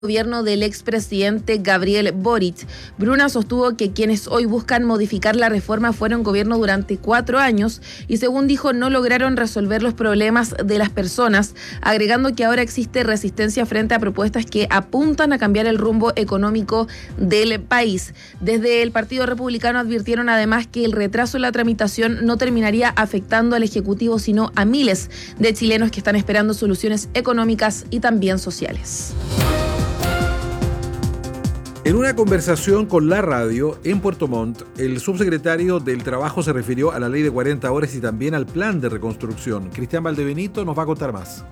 gobierno del expresidente Gabriel Boric. Bruna sostuvo que quienes hoy buscan modificar la reforma fueron gobierno durante 4 años y, según dijo, no lograron resolver los problemas de las personas, agregando que ahora existe resistencia frente a propuestas que apuntan a cambiar el rumbo económico del país. Desde el Partido Republicano advirtieron además que el retraso en la tramitación no terminaría afectando al Ejecutivo, sino a miles de chilenos que están esperando soluciones económicas y también sociales. En una conversación con la radio en Puerto Montt, el subsecretario del Trabajo se refirió a la ley de 40 horas y también al plan de reconstrucción. Cristian Valdebenito nos va a contar más.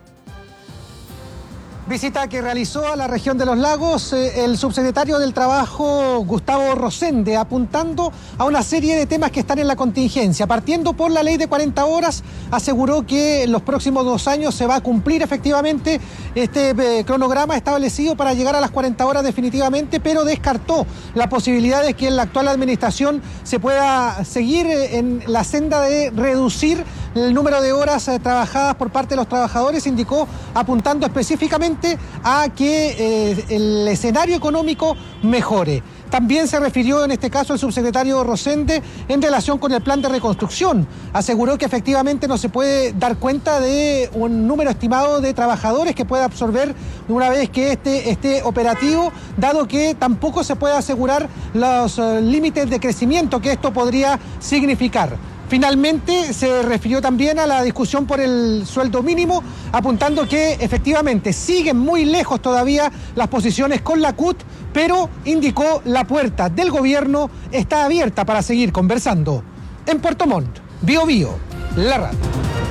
Visita que realizó a la región de los lagos el subsecretario del Trabajo, Gustavo Rosende, apuntando a una serie de temas que están en la contingencia. Partiendo por la ley de 40 horas, aseguró que en los próximos 2 años se va a cumplir efectivamente este cronograma establecido para llegar a las 40 horas definitivamente, pero descartó la posibilidad de que en la actual administración se pueda seguir en la senda de reducir el número de horas trabajadas por parte de los trabajadores. Indicó, apuntando específicamente a que el escenario económico mejore. También se refirió en este caso el subsecretario Rosende en relación con el plan de reconstrucción. Aseguró que efectivamente no se puede dar cuenta de un número estimado de trabajadores que pueda absorber una vez que este esté operativo, dado que tampoco se puede asegurar los límites de crecimiento que esto podría significar. Finalmente se refirió también a la discusión por el sueldo mínimo, apuntando que efectivamente siguen muy lejos todavía las posiciones con la CUT, pero indicó la puerta del gobierno está abierta para seguir conversando. En Puerto Montt, Bío Bío, la radio.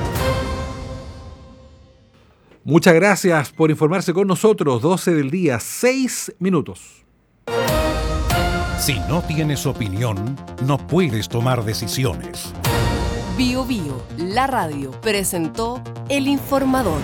Muchas gracias por informarse con nosotros. 12 del día, 6 minutos. Si no tienes opinión, no puedes tomar decisiones. Bío Bío, la radio, presentó El Informador.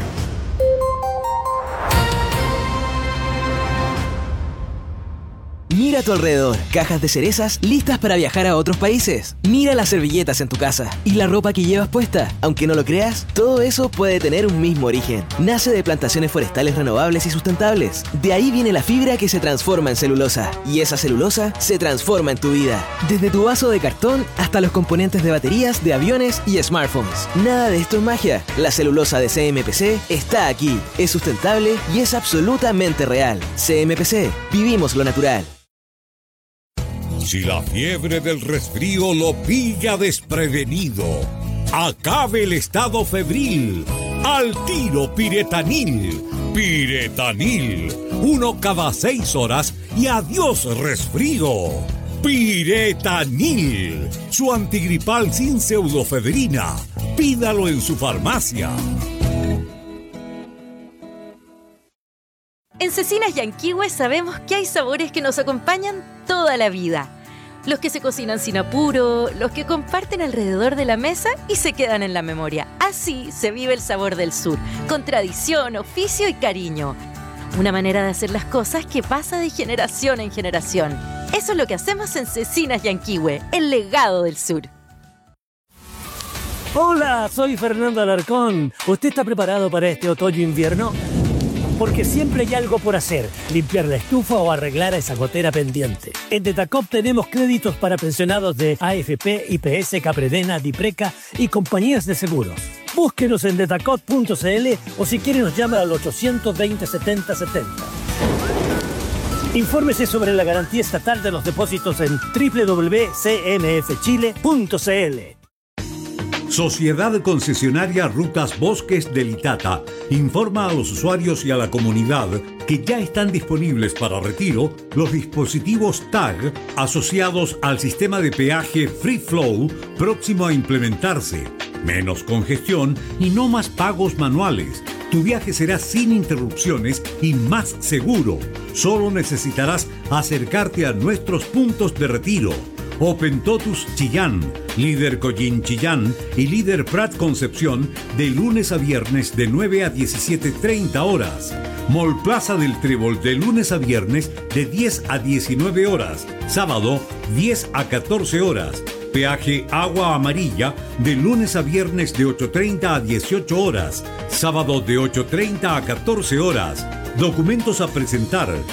Mira a tu alrededor, cajas de cerezas listas para viajar a otros países. Mira las servilletas en tu casa y la ropa que llevas puesta. Aunque no lo creas, todo eso puede tener un mismo origen. Nace de plantaciones forestales renovables y sustentables. De ahí viene la fibra que se transforma en celulosa. Y esa celulosa se transforma en tu vida. Desde tu vaso de cartón hasta los componentes de baterías, de aviones y smartphones. Nada de esto es magia. La celulosa de CMPC está aquí. Es sustentable y es absolutamente real. CMPC, vivimos lo natural. Si la fiebre del resfrío lo pilla desprevenido, acabe el estado febril. Al tiro Piretanil. Piretanil. 1 cada 6 horas y adiós resfrío. Piretanil. Su antigripal sin pseudofedrina. Pídalo en su farmacia. En Cecinas Yanquihue sabemos que hay sabores que nos acompañan toda la vida. Los que se cocinan sin apuro, los que comparten alrededor de la mesa y se quedan en la memoria. Así se vive el sabor del sur, con tradición, oficio y cariño. Una manera de hacer las cosas que pasa de generación en generación. Eso es lo que hacemos en Cecinas Yanquihue, el legado del sur. Hola, soy Fernando Alarcón. ¿Usted está preparado para este otoño-invierno? Porque siempre hay algo por hacer, limpiar la estufa o arreglar esa gotera pendiente. En Detacop tenemos créditos para pensionados de AFP, IPS, Capredena, Dipreca y compañías de seguros. Búsquenos en detacop.cl o si quiere nos llama al 820 70 70. Infórmese sobre la garantía estatal de los depósitos en www.cmfchile.cl. Sociedad Concesionaria Rutas Bosques del Itata informa a los usuarios y a la comunidad que ya están disponibles para retiro los dispositivos TAG asociados al sistema de peaje Free Flow próximo a implementarse. Menos congestión y no más pagos manuales. Tu viaje será sin interrupciones y más seguro. Solo necesitarás acercarte a nuestros puntos de retiro. Open Totus Chillán, Líder Collín Chillán y Líder Prat Concepción de lunes a viernes de 9 a 17:30 horas. Mall Plaza del Trébol de lunes a viernes de 10 a 19 horas. Sábado 10 a 14 horas. Peaje Agua Amarilla de lunes a viernes de 8:30 a 18 horas. Sábado de 8:30 a 14 horas. Documentos a presentar.